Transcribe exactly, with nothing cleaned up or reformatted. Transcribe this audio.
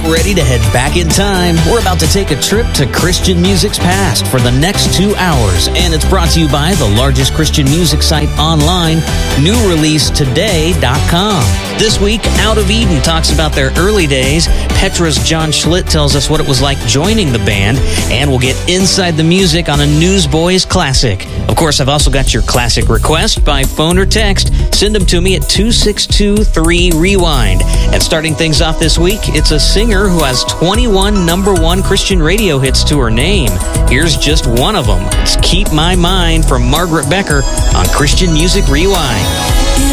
ready to head back in time. We're about to take a trip to Christian music's past for the next two hours, and it's brought to you by the largest Christian music site online, new release today dot com. This week, Out of Eden talks about their early days. Petra's John Schlitt tells us what it was like joining the band, and we'll get inside the music on a Newsboys classic. Of course, I've also got your classic request by phone or text. Send them to me at two six two three rewind. And starting things off this week, it's a singer who has twenty-one number one Christian radio hits to her name. Here's just one of them. It's Keep My Mind from Margaret Becker on Christian Music Rewind.